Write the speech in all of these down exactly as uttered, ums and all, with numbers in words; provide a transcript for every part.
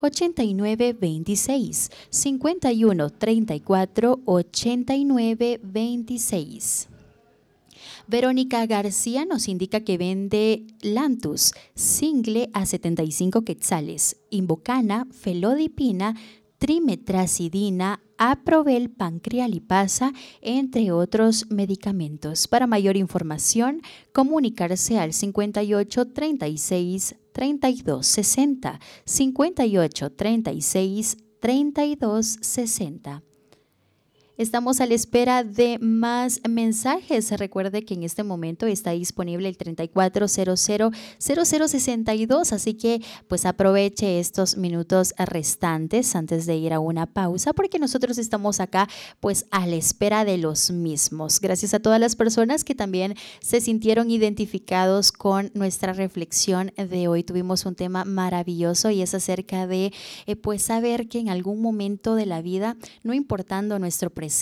ochenta y nueve veintiséis, cincuenta y uno treinta y cuatro ochenta y nueve veintiséis. Verónica García nos indica que vende Lantus, single a setenta y cinco quetzales, Invocana, Felodipina, Trimetracidina, Aprovel, Pancrealipasa, entre otros medicamentos. Para mayor información, comunicarse al cincuenta y ocho treinta y seis treinta y dos sesenta, cincuenta y ocho treinta y seis treinta y dos sesenta. Estamos a la espera de más mensajes. Recuerde que en este momento está disponible el treinta y cuatro cero cero cero cero sesenta y dos, así que pues aproveche estos minutos restantes antes de ir a una pausa, porque nosotros estamos acá pues a la espera de los mismos. Gracias a todas las personas que también se sintieron identificados con nuestra reflexión de hoy. Tuvimos un tema maravilloso y es acerca de eh, pues saber que en algún momento de la vida, no importando nuestro presente,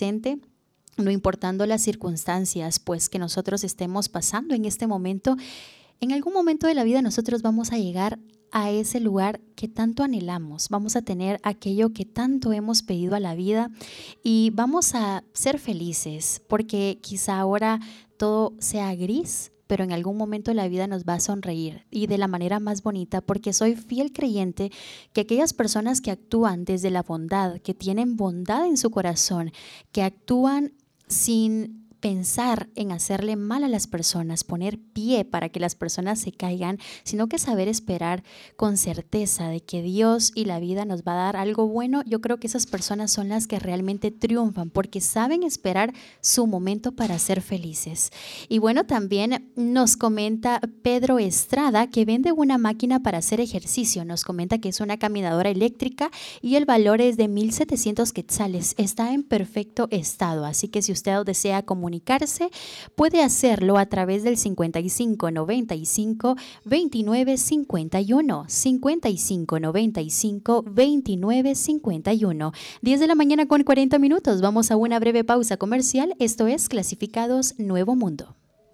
no importando las circunstancias pues que nosotros estemos pasando en este momento, en algún momento de la vida nosotros vamos a llegar a ese lugar que tanto anhelamos, vamos a tener aquello que tanto hemos pedido a la vida y vamos a ser felices, porque quizá ahora todo sea gris, pero en algún momento de la vida nos va a sonreír y de la manera más bonita, porque soy fiel creyente que aquellas personas que actúan desde la bondad, que tienen bondad en su corazón, que actúan sin pensar en hacerle mal a las personas, poner pie para que las personas se caigan, sino que saber esperar con certeza de que Dios y la vida nos va a dar algo bueno. Yo creo que esas personas son las que realmente triunfan porque saben esperar su momento para ser felices. Y bueno, también nos comenta Pedro Estrada que vende una máquina para hacer ejercicio. Nos comenta que es una caminadora eléctrica y el valor es de mil setecientos quetzales. Está en perfecto estado, así que si usted desea comunicarse, puede hacerlo a través del cincuenta y cinco noventa y cinco veintinueve cincuenta y uno, cincuenta y cinco noventa y cinco veintinueve cincuenta y uno. diez de la mañana con cuarenta minutos. Vamos a una breve pausa comercial. Esto es Clasificados Nuevo Mundo.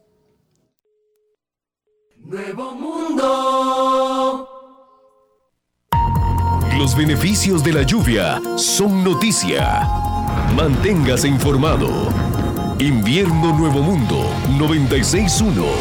Nuevo Mundo. Los beneficios de la lluvia son noticia. Manténgase informado. Invierno Nuevo Mundo noventa y seis punto uno.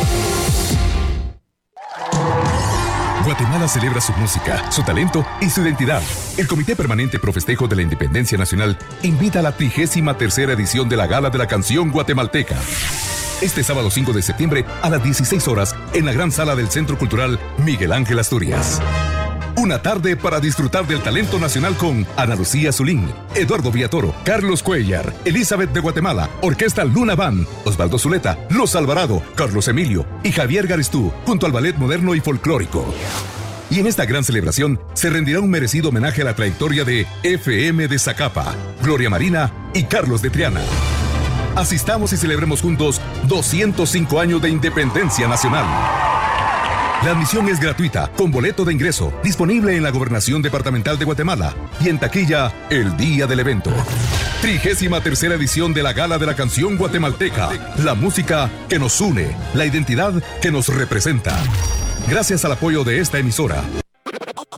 Guatemala celebra su música, su talento y su identidad. El Comité Permanente Pro Festejo de la Independencia Nacional invita a la trigésima tercera edición de la Gala de la Canción Guatemalteca. Este sábado cinco de septiembre a las dieciséis horas en la gran sala del Centro Cultural Miguel Ángel Asturias. Una tarde para disfrutar del talento nacional con Ana Lucía Zulín, Eduardo Villatoro, Carlos Cuellar, Elizabeth de Guatemala, Orquesta Luna Band, Osvaldo Zuleta, Los Alvarado, Carlos Emilio y Javier Garistú, junto al Ballet Moderno y Folclórico. Y en esta gran celebración se rendirá un merecido homenaje a la trayectoria de F M de Zacapa, Gloria Marina y Carlos de Triana. Asistamos y celebremos juntos doscientos cinco años de independencia nacional. La admisión es gratuita, con boleto de ingreso, disponible en la Gobernación Departamental de Guatemala y en taquilla el día del evento. Trigésima tercera edición de la Gala de la Canción Guatemalteca. La música que nos une, la identidad que nos representa. Gracias al apoyo de esta emisora,